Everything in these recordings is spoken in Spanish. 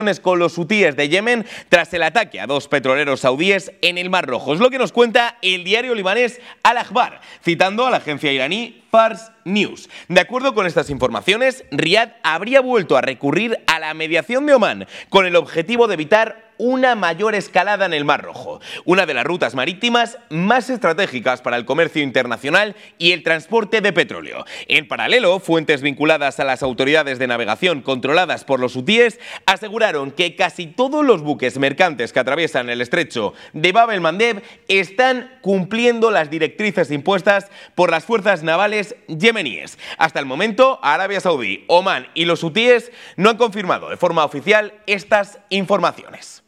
con los hutíes de Yemen tras el ataque a dos petroleros saudíes en el Mar Rojo. Es lo que nos cuenta el diario libanés Al-Akhbar, citando a la agencia iraní Fars News. De acuerdo con estas informaciones, Riad habría vuelto a recurrir a la mediación de Omán con el objetivo de evitar una mayor escalada en el Mar Rojo, una de las rutas marítimas más estratégicas para el comercio internacional y el transporte de petróleo. En paralelo, fuentes vinculadas a las autoridades de navegación controladas por los hutíes aseguraron que casi todos los buques mercantes que atraviesan el estrecho de Bab el-Mandeb están cumpliendo las directrices impuestas por las fuerzas navales yemeníes. Hasta el momento, Arabia Saudí, Omán y los hutíes no han confirmado de forma oficial estas informaciones.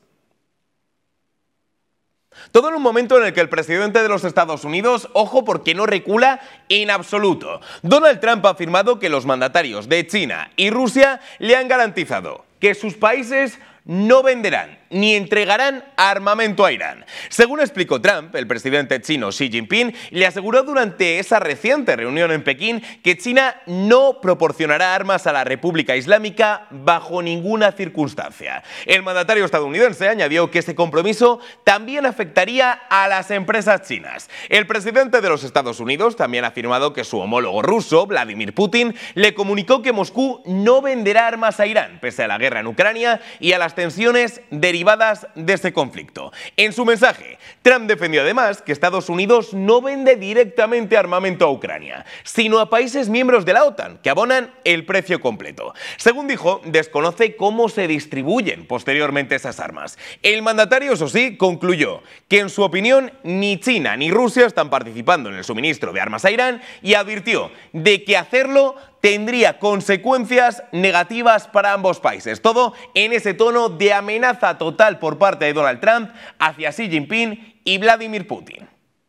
Todo en un momento en el que el presidente de los Estados Unidos, ojo porque no recula en absoluto. Donald Trump ha afirmado que los mandatarios de China y Rusia le han garantizado que sus países no venderán ni entregarán armamento a Irán. Según explicó Trump, el presidente chino Xi Jinping le aseguró durante esa reciente reunión en Pekín que China no proporcionará armas a la República Islámica bajo ninguna circunstancia. El mandatario estadounidense añadió que ese compromiso también afectaría a las empresas chinas. El presidente de los Estados Unidos también ha afirmado que su homólogo ruso, Vladimir Putin, le comunicó que Moscú no venderá armas a Irán, pese a la guerra en Ucrania y a las tensiones derivadas de ese conflicto. En su mensaje, Trump defendió además que Estados Unidos no vende directamente armamento a Ucrania, sino a países miembros de la OTAN, que abonan el precio completo. Según dijo, desconoce cómo se distribuyen posteriormente esas armas. El mandatario, eso sí, concluyó que en su opinión ni China ni Rusia están participando en el suministro de armas a Irán y advirtió de que hacerlo tendría consecuencias negativas para ambos países. Todo en ese tono de amenaza total por parte de Donald Trump hacia Xi Jinping y Vladimir Putin.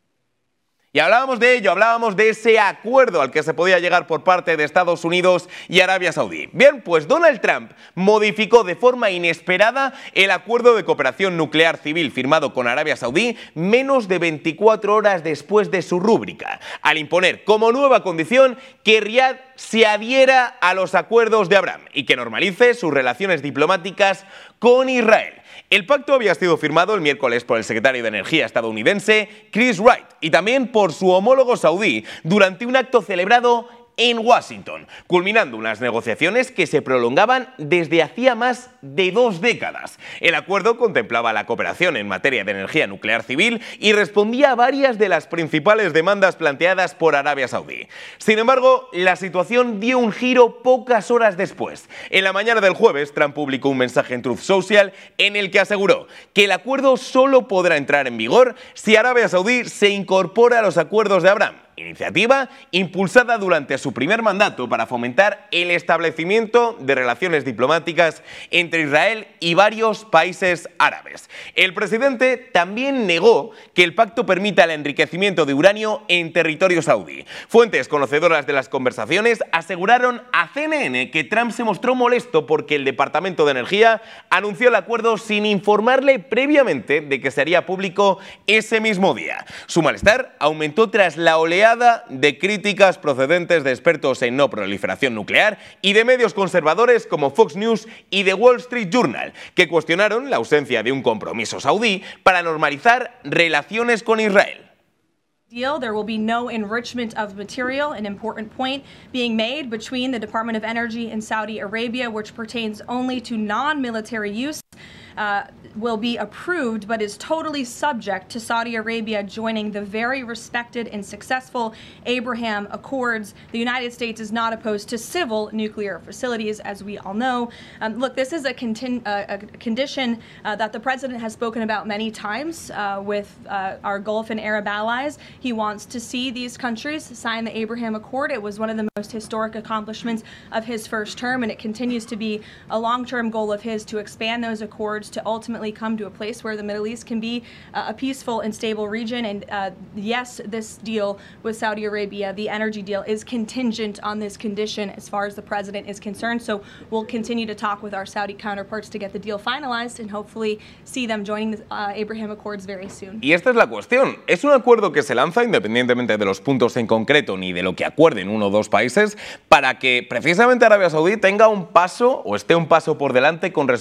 Y hablábamos de ello, hablábamos de ese acuerdo al que se podía llegar por parte de Estados Unidos y Arabia Saudí. Bien, pues Donald Trump modificó de forma inesperada el acuerdo de cooperación nuclear civil firmado con Arabia Saudí menos de 24 horas después de su rúbrica, al imponer como nueva condición que Riad se adhiera a los acuerdos de Abraham y que normalice sus relaciones diplomáticas con Israel. El pacto había sido firmado el miércoles por el secretario de Energía estadounidense Chris Wright y también por su homólogo saudí durante un acto celebrado en Washington, culminando unas negociaciones que se prolongaban desde hacía más de 2 décadas. El acuerdo contemplaba la cooperación en materia de energía nuclear civil y respondía a varias de las principales demandas planteadas por Arabia Saudí. Sin embargo, la situación dio un giro pocas horas después. En la mañana del jueves, Trump publicó un mensaje en Truth Social en el que aseguró que el acuerdo solo podrá entrar en vigor si Arabia Saudí se incorpora a los acuerdos de Abraham, iniciativa impulsada durante su primer mandato para fomentar el establecimiento de relaciones diplomáticas entre Israel y varios países árabes. El presidente también negó que el pacto permita el enriquecimiento de uranio en territorio saudí. Fuentes conocedoras de las conversaciones aseguraron a CNN que Trump se mostró molesto porque el Departamento de Energía anunció el acuerdo sin informarle previamente de que se haría público ese mismo día. Su malestar aumentó tras la oleada de críticas procedentes de expertos en no proliferación nuclear y de medios conservadores como Fox News y The Wall Street Journal, que cuestionaron la ausencia de un compromiso saudí para normalizar relaciones con Israel. There will be no enrichment of material, an important point being made between the Department of Energy and Saudi Arabia, which pertains only to non-military use. Will be approved but is totally subject to Saudi Arabia joining the very respected and successful Abraham Accords. The United States is not opposed to civil nuclear facilities, as we all know. Look, this is a condition that the president has spoken about many times with our Gulf and Arab allies. He wants to see these countries sign the Abraham Accord. It was one of the most historic accomplishments of his first term, and it continues to be a long-term goal of his to expand those accords to ultimately come to a place where the Middle East can be a peaceful and stable region. And yes, this deal with Saudi Arabia, the energy deal, is contingent on this condition as far as the president is concerned. So we'll continue to talk with our Saudi counterparts to get the deal finalized and hopefully see them joining the Abraham Accords very soon. Y esta es la cuestión. Es un acuerdo que se lanza independientemente de los puntos en concreto ni de lo que acuerden uno o dos países para que precisamente Arabia Saudí tenga un paso o esté un paso por delante con respecto